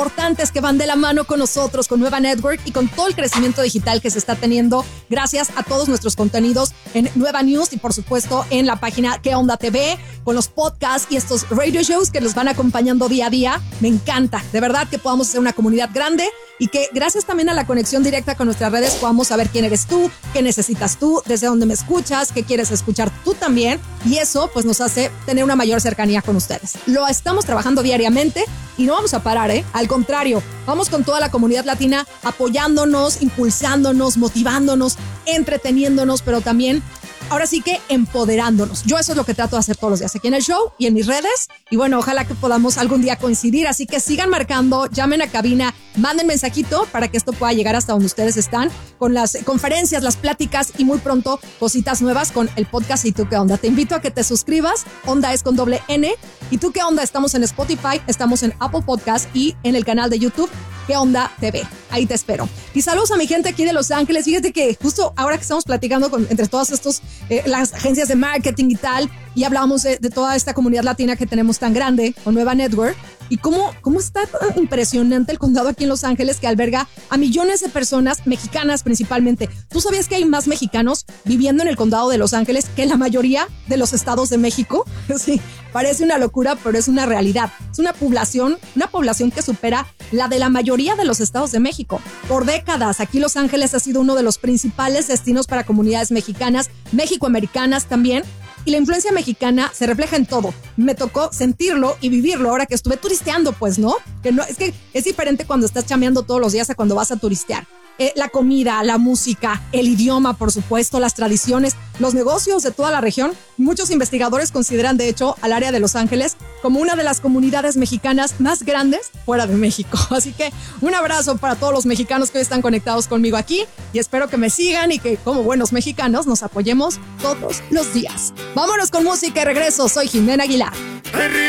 importantes que van de la mano con nosotros, con Nueva Network y con todo el crecimiento digital que se está teniendo gracias a todos nuestros contenidos en Nueva News y por supuesto en la página ¿Qué Onda TV, con los podcasts y estos radio shows que nos van acompañando día a día. Me encanta, de verdad, que podamos ser una comunidad grande y que gracias también a la conexión directa con nuestras redes podamos saber quién eres tú, qué necesitas tú, desde dónde me escuchas, qué quieres escuchar tú también, y eso pues nos hace tener una mayor cercanía con ustedes. Lo estamos trabajando diariamente y no vamos a parar, al contrario, vamos con toda la comunidad latina apoyándonos, impulsándonos, motivándonos, entreteniéndonos, pero también ahora sí que empoderándonos. Yo eso es lo que trato de hacer todos los días aquí en el show y en mis redes. Y bueno, ojalá que podamos algún día coincidir. Así que sigan marcando, llamen a cabina, manden mensajito para que esto pueda llegar hasta donde ustedes están con las conferencias, las pláticas y muy pronto cositas nuevas con el podcast ¿Y tú qué onda? Te invito a que te suscribas. Onda es con doble N. ¿Y tú qué onda? Estamos en Spotify, estamos en Apple Podcast y en el canal de YouTube ¿Qué Onda TV? Ahí te espero. Y saludos a mi gente aquí de Los Ángeles. Fíjate que justo ahora que estamos platicando entre todas estos las agencias de marketing y tal, y hablábamos de toda esta comunidad latina que tenemos tan grande con Nueva Network, y cómo está tan impresionante el condado aquí en Los Ángeles que alberga a millones de personas, mexicanas principalmente. ¿Tú sabías que hay más mexicanos viviendo en el condado de Los Ángeles que en la mayoría de los estados de México? Sí, parece una locura, pero es una realidad. Es una población que supera la de la mayoría de los estados de México. Por décadas, aquí Los Ángeles ha sido uno de los principales destinos para comunidades mexicanas, mexicoamericanas también. Y la influencia mexicana se refleja en todo. Me tocó sentirlo y vivirlo ahora que estuve turisteando, pues, ¿no? Es que es diferente cuando estás chameando todos los días a cuando vas a turistear. La comida, la música, el idioma, por supuesto, las tradiciones, los negocios de toda la región. Muchos investigadores consideran, de hecho, al área de Los Ángeles como una de las comunidades mexicanas más grandes fuera de México. Así que un abrazo para todos los mexicanos que hoy están conectados conmigo aquí y espero que me sigan y que, como buenos mexicanos, nos apoyemos todos los días. Vámonos con música y regreso. Soy Jimena Aguilar.